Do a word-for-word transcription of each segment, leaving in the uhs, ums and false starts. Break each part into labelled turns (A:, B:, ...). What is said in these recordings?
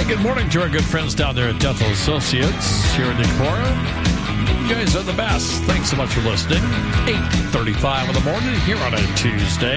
A: Hey, good morning to our good friends down there at Dental Associates here in Decorah. You guys are the best. Thanks so much for listening. eight thirty-five in the morning here on a Tuesday.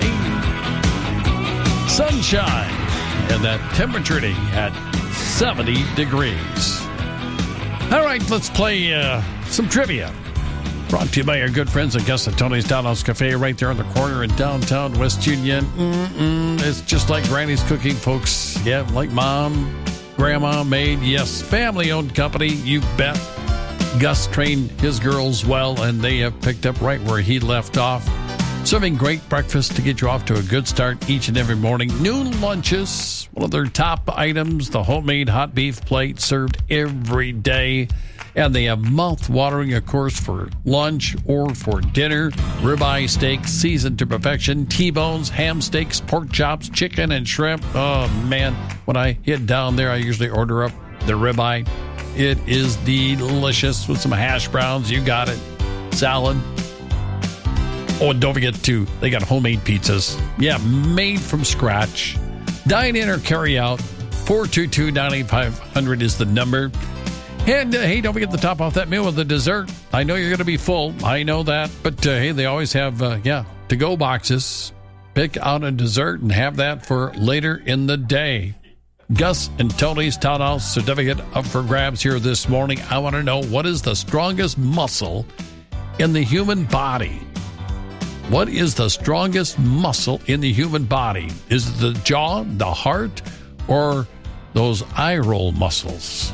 A: Sunshine and that temperature reading at seventy degrees. All right, let's play uh, some trivia. Brought to you by our good friends at Gus and Tony's Townhouse Cafe right there on the corner in downtown West Union. Mm-mm, it's just like Granny's cooking, folks. Yeah, like Mom, Grandma made. Yes, family-owned company, you bet. Gus trained his girls well, and they have picked up right where he left off. Serving great breakfast to get you off to a good start each and every morning. Noon lunches, one of their top items, the homemade hot beef plate served every day. And they have mouth-watering, of course, for lunch or for dinner. Ribeye steak seasoned to perfection. T-bones, ham steaks, pork chops, chicken, and shrimp. Oh, man. When I hit down there, I usually order up the ribeye. It is delicious with some hash browns. You got it. Salad. Oh, and don't forget, too, they got homemade pizzas. Yeah, made from scratch. Dine in or carry out. four two two, nine eight five zero zero is the number. And, uh, hey, don't forget to top off that meal with a dessert. I know you're going to be full. I know that. But, uh, hey, they always have, uh, yeah, to-go boxes. Pick out a dessert and have that for later in the day. Gus and Tony's Townhouse certificate up for grabs here this morning. I want to know, what is the strongest muscle in the human body? What is the strongest muscle in the human body? Is it the jaw, the heart, or those eye roll muscles?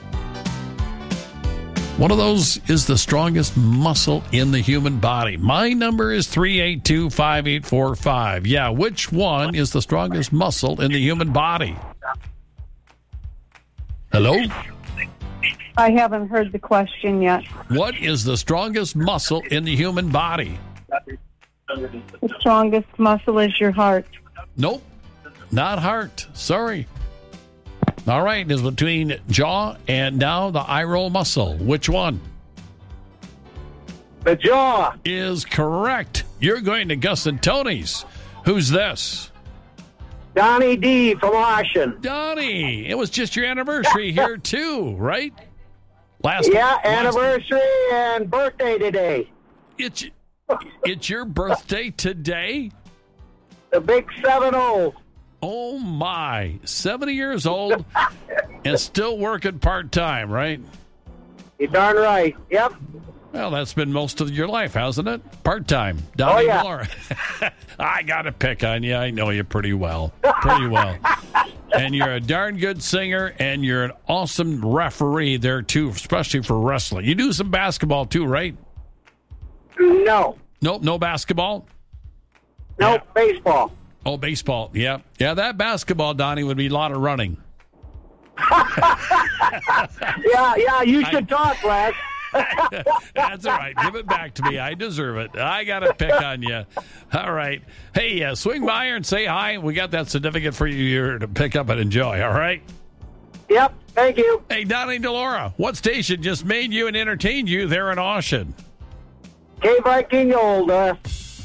A: One of those is the strongest muscle in the human body. My number is three eight two, five eight four five. Yeah, which one is the strongest muscle in the human body? Hello?
B: I haven't heard the question yet.
A: What is the strongest muscle in the human body?
B: The strongest muscle is your heart.
A: Nope, not heart. Sorry. All right, it's between jaw and now the eye roll muscle. Which one?
C: The jaw.
A: Is correct. You're going to Gus and Tony's. Who's this?
C: Donnie D. from Washington.
A: Donnie, it was just your anniversary here too, right? Last
C: Yeah,
A: last,
C: anniversary and birthday today.
A: It's it's your birthday today?
C: The big seven oh.
A: Oh, my. seventy years old and still working part-time, right?
C: You're darn right. Yep.
A: Well, that's been most of your life, hasn't it? Part-time.
C: Oh,
A: Donnie
C: yeah.
A: Laura. I got to pick on you. I know you pretty well. Pretty well. And you're a darn good singer, and you're an awesome referee there, too, especially for wrestling. You do some basketball, too, right?
C: No.
A: Nope, no basketball?
C: Nope,
A: Yeah.
C: baseball.
A: Oh, baseball. Yeah. Yeah, that basketball, Donnie, would be a lot of running.
C: Yeah, yeah, you should I, talk, Les.
A: That's all right. Give it back to me. I deserve it. I got to pick on you. All right. Hey, uh, swing by here and say hi. We got that certificate for you here to pick up and enjoy, all right?
C: Yep, thank you.
A: Hey, Donnie DeLaura, what station just made you and entertained you there in Austin?
C: K Viking Old, uh,